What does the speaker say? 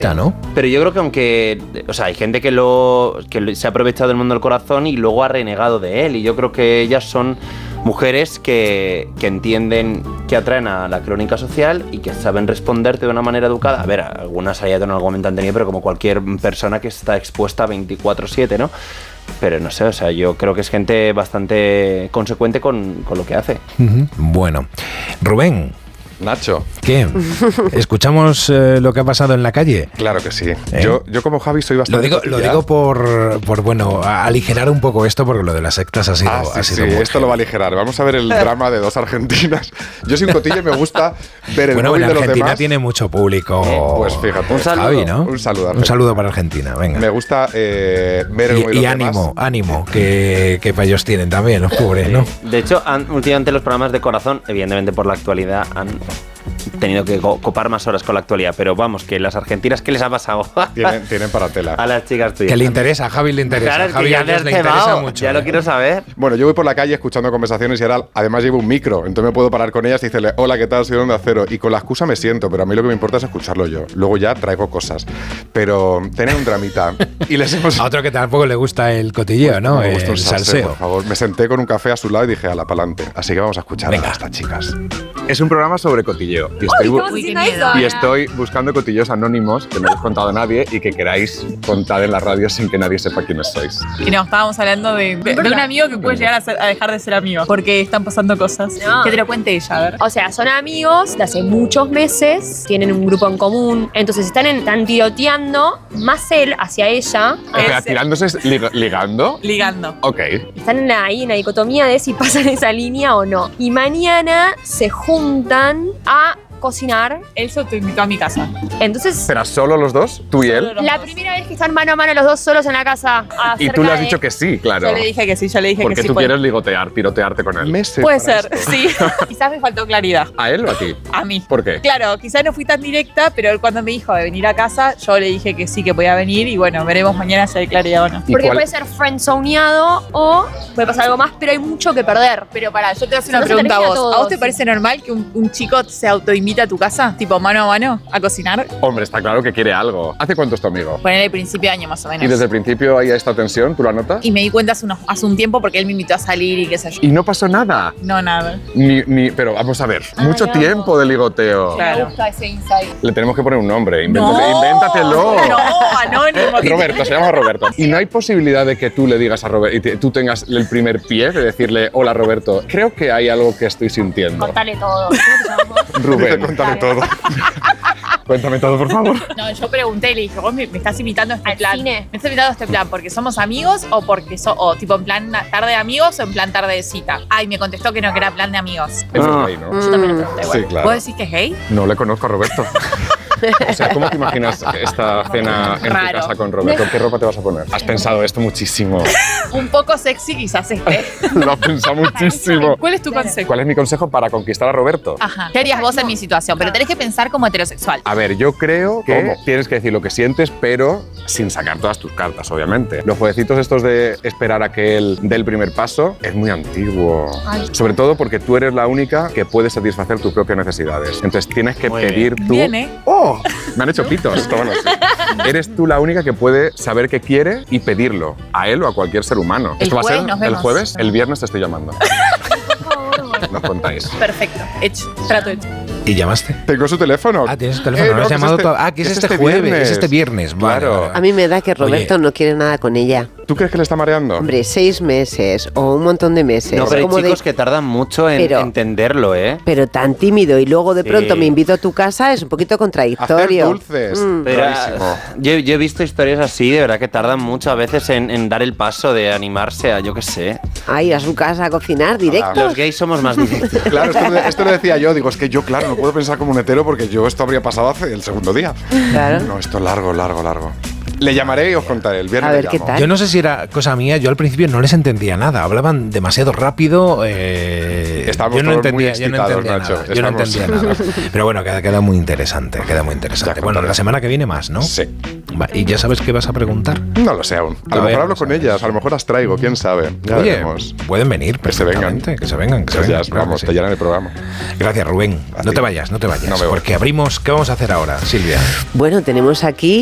¿no? Pero yo creo que aunque, o sea, hay gente que se ha aprovechado del mundo del corazón y luego ha renegado de él, y yo creo que ellas son mujeres que entienden que atraen a la crónica social y que saben responderte de una manera educada. A ver, algunas hay en algún momento han tenido, pero como cualquier persona que está expuesta 24/7, ¿no? Pero no sé, o sea, yo creo que es gente bastante consecuente con lo que hace. Bueno, Rubén. Nacho. ¿Qué? ¿Escuchamos lo que ha pasado en la calle? Claro que sí. Yo como Javi soy bastante... Lo digo por bueno, aligerar un poco esto, porque lo de las sectas ha sido... Sí, esto lo va a aligerar. Vamos a ver el drama de dos argentinas. Yo soy un cotillo y me gusta ver el móvil de los demás. Bueno, Argentina tiene mucho público. Pues fíjate. Un saludo. Javi, ¿no? Un saludo. Un saludo para Argentina, venga. Me gusta ver el móvil de los demás. Ánimo, que para ellos tienen también, los pobres, ¿no? De hecho, últimamente los programas de corazón, evidentemente por la actualidad, han tenido que copar más horas con la actualidad, pero vamos, que las argentinas, ¿qué les ha pasado? Tienen para tela. A las chicas tuyas. Que le interesa, a Javi le interesa. Claro, Javi que ya le interesa mucho. Ya lo quiero saber. Bueno, yo voy por la calle escuchando conversaciones y ahora además llevo un micro, entonces me puedo parar con ellas y decirle, hola, ¿qué tal? Soy de Onda Cero. Y con la excusa me siento, pero a mí lo que me importa es escucharlo yo. Luego ya traigo cosas. Pero tener un dramita. Y les hemos... A otro que tampoco le gusta el cotilleo, ¿no? Me gusta un salseo. Por favor. Me senté con un café a su lado y dije, ala, pa'lante. Así que vamos a escuchar a estas chicas. Es un programa sobre cotilleo. Y estoy buscando cotilleos anónimos que no habéis contado a nadie y que queráis contar en la radio sin que nadie sepa quiénes sois. Y no, estábamos hablando de un amigo que puede llegar a dejar de ser amigo porque están pasando cosas. No. Que te lo cuente ella, a ver. O sea, son amigos de hace muchos meses, tienen un grupo en común, entonces están tiroteando, más él hacia ella. O sea, tirándose es ligando. Ligando. Ok. Están ahí en la dicotomía de si pasan esa línea o no. Y mañana se juntan a cocinar. Él te invitó a mi casa. Entonces... ¿Será solo los dos? ¿Tú y él? La primera vez que están mano a mano los dos solos en la casa. Y tú le has dicho que sí, claro. Yo le dije que sí, Porque tú quieres pirotearte con él. Puede ser, sí. Quizás me faltó claridad. ¿A él o a ti? A mí. ¿Por qué? Claro, quizás no fui tan directa, pero él cuando me dijo de venir a casa, yo le dije que sí, que podía venir y bueno, veremos mañana si hay claridad o no. Porque puede ser friendzoneado o puede pasar algo más, pero hay mucho que perder. Pero pará, yo te voy a hacer una pregunta a vos. ¿A vos te parece normal que un chico se autoinvite a tu casa? Tipo mano a mano, a cocinar. Hombre, está claro que quiere algo. ¿Hace cuánto es tu amigo? Ponele el principio de año más o menos. ¿Y desde el principio hay esta tensión? ¿Tú la notas? Y me di cuenta hace un tiempo porque él me invitó a salir y qué sé yo. ¿Y no pasó nada? No, nada. Pero vamos a ver, mucho tiempo de ligoteo. Claro. Me gusta ese insight. Le tenemos que poner un nombre. Invéntatelo. No, anónimo. Roberto, se llama Roberto. ¿Y no hay posibilidad de que tú le digas a Roberto y tú tengas el primer pie de decirle, hola Roberto, creo que hay algo que estoy sintiendo? Contale todo. Rubén, cuéntame todo. Cuéntame todo, por favor. No, yo pregunté, le dije, vos me estás invitando a este plan. Cine. ¿Me estás invitando a este plan porque somos amigos o porque o tipo en plan tarde de amigos o en plan tarde de cita? Ay, me contestó que no, que era plan de amigos. Eso es gay, ¿no? Yo también lo pregunté. Sí, claro. ¿Vos decís que es gay? No le conozco a Roberto. O sea, ¿cómo te imaginas esta cena en tu casa con Roberto? ¿Qué ropa te vas a poner? Has pensado esto muchísimo. Un poco sexy quizás esté. Lo has pensado muchísimo. ¿Cuál es tu consejo? ¿Cuál es mi consejo para conquistar a Roberto? Ajá. ¿Qué harías vos en mi situación? Pero tenés que pensar como heterosexual. A ver, yo creo que tienes que decir lo que sientes, pero sin sacar todas tus cartas, obviamente. Los jueguecitos estos de esperar a que él dé el primer paso es muy antiguo. Ay. Sobre todo porque tú eres la única que puede satisfacer tus propias necesidades. Entonces tienes que pedir tú... Viene. ¡Oh! Me han hecho pitos. Esto, bueno, sí. Eres tú la única que puede saber qué quiere y pedirlo a él o a cualquier ser humano. El Esto va a ser jueves nos el vemos. jueves, el viernes te estoy llamando. Nos contáis. Perfecto. Hecho. Trato hecho. ¿Y llamaste? Tengo su teléfono. Ah, tienes su teléfono. No has que llamado es todo. Que es este jueves. viernes. Es este viernes. Vale, Claro. vale. A mí me da que Roberto no quiere nada con ella. ¿Tú crees que le está mareando? Hombre, 6 meses o un montón de meses. No, pero hay Como chicos que tardan mucho en entenderlo, ¿eh? Pero tan tímido y luego de pronto me invito a tu casa es un poquito contradictorio. Hacer dulces. Pero, Rarísimo. yo he visto historias así, de verdad, que tardan mucho a veces en dar el paso de animarse a, yo qué sé. Ay, a su casa a cocinar directo. Los gays somos más directos. Claro, esto lo decía yo. Digo, es que yo, claro, no puedo pensar como un hetero porque yo esto habría pasado hace el segundo día. Claro. No, esto es largo. Le llamaré y os contaré. El viernes A ver le qué llamo. tal. Yo no sé si era cosa mía, yo al principio no les entendía nada, hablaban demasiado rápido. Estábamos yo no todos muy entendía, yo no excitados, entendía Nacho. nada. Yo no entendía nada. Pero bueno, queda muy interesante, Ya Bueno, la semana que viene más, ¿no? Sí. ¿Y ya sabes qué vas a preguntar? No lo sé aún. A lo mejor hablo con ellas, a lo mejor las traigo, quién sabe. Ya veremos. Pueden venir, que se vengan. Que se vengan. Claro, vamos, te llenan el programa. Gracias, Rubén. No te vayas. No me voy. Porque abrimos. ¿Qué vamos a hacer ahora, Silvia? Bueno, tenemos aquí